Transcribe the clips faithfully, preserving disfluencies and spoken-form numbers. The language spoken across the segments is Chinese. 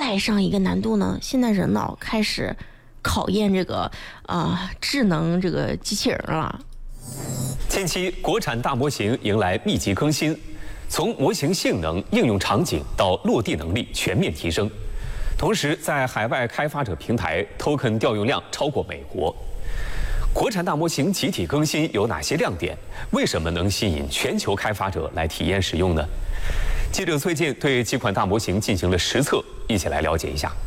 再上一个难度呢？现在人脑开始考验这个啊、呃、智能这个机器人了。 近期国产大模型迎来密集更新，从模型性能、应用场景到落地能力全面提升。同时，在海外开发者平台 token 调用量超过美国。国产大模型集体更新有哪些亮点？为什么能吸引全球开发者来体验使用呢？记者崔健对几款大模型进行了实测，一起来了解一下。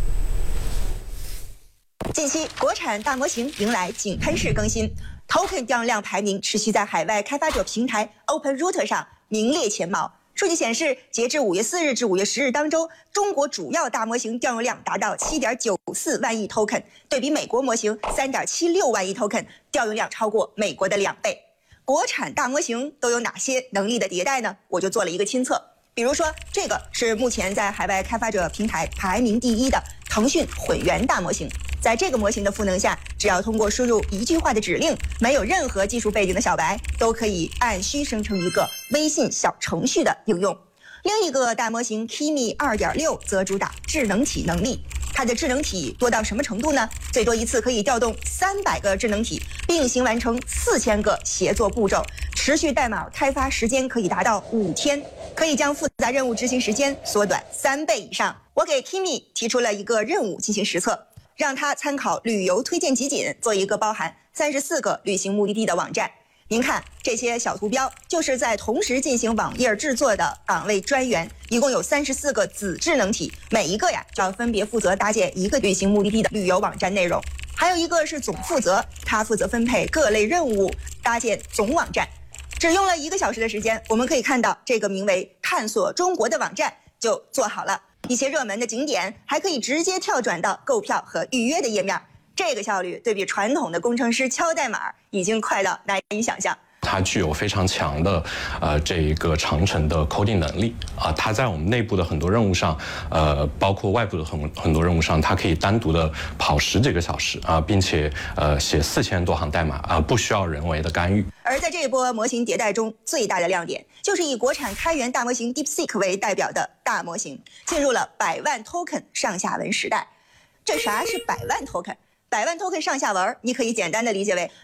近期，国产大模型迎来井喷式更新 ，token 调用量排名持续在海外开发者平台 OpenRouter 上名列前茅。数据显示，截至五月四日至五月十日当周，中国主要大模型调用量达到 七点九四万亿 token， 对比美国模型 三点七六万亿 token， 调用量超过美国的两倍。国产大模型都有哪些能力的迭代呢？我就做了一个亲测。比如说，这个是目前在海外开发者平台排名第一的腾讯混元大模型。在这个模型的赋能下，只要通过输入一句话的指令，没有任何技术背景的小白都可以按需生成一个微信小程序的应用。另一个大模型 Kimi 二点六 则主打智能体能力，它的智能体多到什么程度呢？最多一次可以调动三百个智能体，并行完成四千个协作步骤，持续代码开发时间可以达到五天，可以将复杂任务执行时间缩短三倍以上。我给 Kimi 提出了一个任务进行实测，让他参考旅游推荐集锦做一个包含三十四个旅行目的地的网站。您看这些小图标，就是在同时进行网页制作的岗位专员，一共有三十四个子智能体，每一个呀就要分别负责搭建一个旅行目的地的旅游网站内容。还有一个是总负责，他负责分配各类任务，搭建总网站。只用了一个小时的时间，我们可以看到这个名为探索中国的网站就做好了。一些热门的景点还可以直接跳转到购票和预约的页面，这个效率对比传统的工程师敲代码已经快到难以想象。 它具有非常强的呃这一个长程的 coding 能力啊，它在我们内部的很多任务上，呃，包括外部的很很多任务上，它可以单独的跑十几个小时啊，并且呃写四千多行代码啊，不需要人为的干预。 而在这一波模型迭代中，最大的亮点就是以国产开源大模型 DeepSeek 为代表的大模型进入了百万 token 上下文时代。这啥是百万 token？百万 token 上下文，你可以简单的理解为